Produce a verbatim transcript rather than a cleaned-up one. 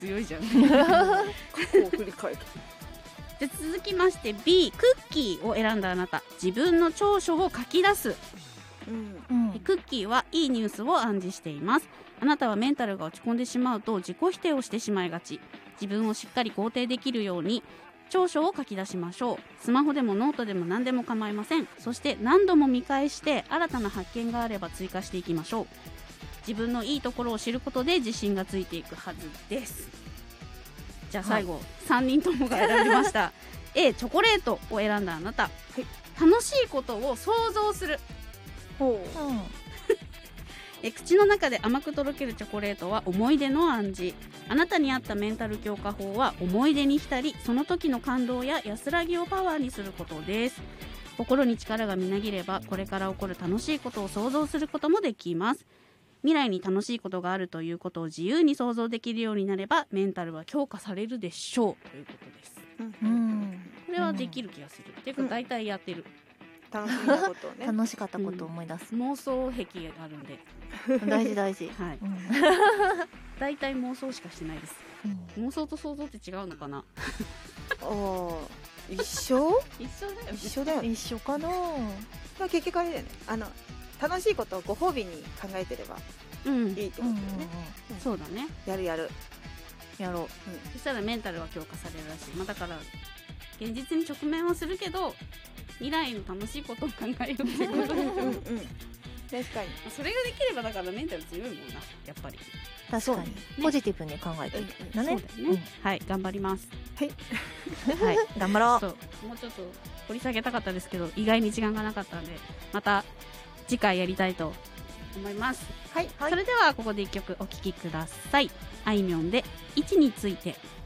強いじゃん。 過去を振り返る。 で続きまして B、 クッキーを選んだあなた、自分の長所を書き出す。 うんうん、 クッキーはいいニュースを暗示しています。あなたはメンタルが落ち込んでしまうと自己否定をしてしまいがち。自分をしっかり肯定できるように長所を書き出しましょう。スマホでもノートでも何でも構いません。そして何度も見返して新たな発見があれば追加していきましょう。自分のいいところを知ることで自信がついていくはずです。じゃあ最後、はい、さんにんともが選びました。A、チョコレートを選んだあなた、はい、楽しいことを想像する。 ほう、 うん、 え口の中で甘くとろけるチョコレートは思い出の暗示。あなたに合ったメンタル強化法は思い出に浸り、その時の感動や安らぎをパワーにすることです。心に力がみなぎればこれから起こる楽しいことを想像することもできます。未来に楽しいことがあるということを自由に想像できるようになればメンタルは強化されるでしょうということです。 うん、 これはできる気がする、うん、っていうか大体やってる、 楽しんだことをね楽しかったことを思い出す、 うん、妄想癖があるんで大事大事、 はい、うん、大体妄想しかしてないです、うん、妄想と想像って違うのかな。 ああ、一緒一緒だよ、ね、 一緒だよ、ね、 一緒かな。 まあ結局あれだよね、あの楽しいことをご褒美に考えてればいいってことだよね、うんうんうん、そうだね、 やるやるやろう、うん、 そしたらメンタルは強化されるらしい、まあ、だから現実に直面はするけど未来の楽しいことを考えようってことでしょ。うん、うん、確かにそれができればだからメンタル強いもんな、やっぱり。 確かに、ね、ポジティブに考えていくんだね、 そうだよね、うん、はい、頑張ります。 はい、 はい、頑張ろう。 そう、もうちょっと掘り下げたかったですけど意外に時間がなかったのでまた次回やりたいと思います。 はい、はい、 それではここでいっきょくお聴きください。あいみょんで位置について。